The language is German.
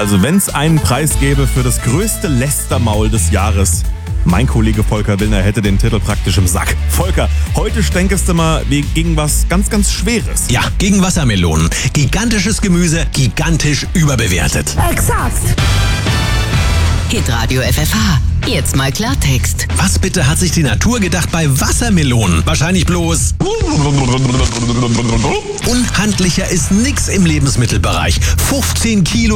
Also wenn es einen Preis gäbe für das größte Lästermaul des Jahres, mein Kollege Volker Willner hätte den Titel praktisch im Sack. Volker, heute stänkest du mal gegen was ganz, ganz Schweres. Ja, gegen Wassermelonen. Gigantisches Gemüse, gigantisch überbewertet. Exakt! Hitradio FFH. Jetzt mal Klartext. Was bitte hat sich die Natur gedacht bei Wassermelonen? Wahrscheinlich bloß... Unhandlicher ist nix im Lebensmittelbereich. 15 Kilo